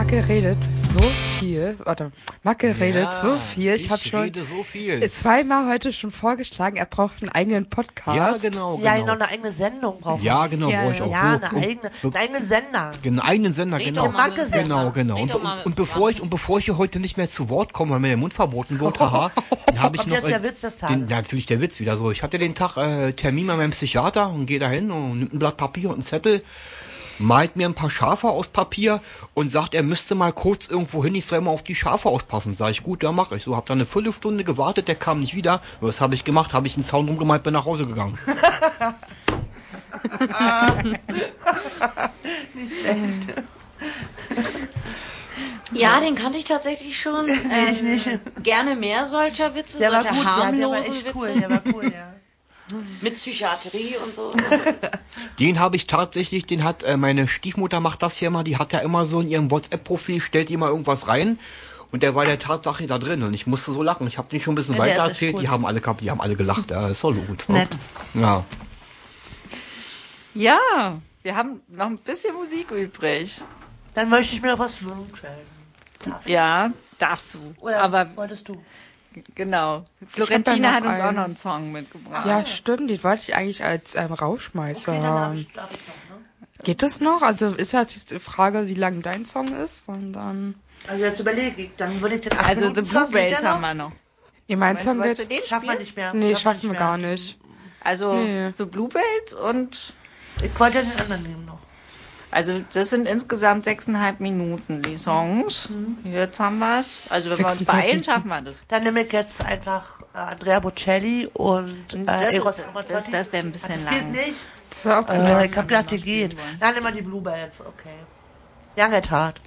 Macke redet so viel. Warte, Macke redet so viel. Ich habe schon so viel. zweimal heute schon vorgeschlagen, er braucht einen eigenen Podcast. Ja, genau. Ja, noch eine eigene Sendung braucht Ja, genau, brauche ich auch. Ja, so, einen eigenen Sender. Einen eigenen Sender, genau. Macke-Sender. Genau. Und bevor ich hier heute nicht mehr zu Wort komme, weil mir der Mund verboten wird, haha, dann habe ich noch... Jetzt der Witz des Tages. Natürlich der Witz wieder so. Ich hatte den Tag Termin bei meinem Psychiater und gehe da hin und nimmt ein Blatt Papier und einen Zettel, malt mir ein paar Schafe aus Papier und sagt, er müsste mal kurz irgendwo hin, ich soll mal auf die Schafe aufpassen. Sag ich, gut, ja, mache ich. So, hab dann eine Viertelstunde gewartet, der kam nicht wieder. Was habe ich gemacht? Habe ich einen Zaun rumgemalt, bin nach Hause gegangen. Nicht schlecht. Ja, den kannte ich tatsächlich schon. Ich nicht. Gerne mehr solcher Witze, Der war solcher gut, ja, harmlosen der war echt Witze. cool, der war cool, ja. Mit Psychiatrie und so. Den habe ich tatsächlich, den hat meine Stiefmutter macht das hier immer, die hat ja immer so in ihrem WhatsApp-Profil, stellt immer irgendwas rein und der war der Tatsache da drin und ich musste so lachen. Ich habe den schon ein bisschen Ja, weiter der ist erzählt, cool. die haben alle gelacht, ja, ist doch gut. Nett. Ja. Ja, wir haben noch ein bisschen Musik übrig. Dann möchte ich mir noch was wünschen. Darf ich? Ja, darfst du. Oder Aber wolltest du? genau. hab Florentina da hat noch uns auch einen. noch einen Song mitgebracht. Ja, stimmt, den wollte ich eigentlich als Rauschmeißer Okay, dann haben. darf ich noch, ne? Geht das noch? Also ist halt die Frage, wie lang dein Song ist und dann... Also jetzt überlege ich, dann würde ich den 8 Also Minuten The Song, Bluebells geht der haben wir noch. Ihr mein Meinst Song du, wolltest du wird... den Schaffen wir spielen? nicht mehr. Nee, Schaffen schaffen wir mehr. gar nicht. Also Nee. The Bluebells und... Ich wollte ja den anderen nehmen noch. Also das sind insgesamt 6,5 Minuten, die Songs. Jetzt haben wir es. Also wenn wir uns 6,5 beeilen, Minuten. schaffen wir das. Dann nehme ich jetzt einfach Andrea Bocelli und Eros Ramazzotti. Das wäre ein bisschen Das lang. geht nicht. Das war auch zu lang. Ich hab gedacht, die geht. Dann nehmen wir die Bluebells, okay. Lange Tat.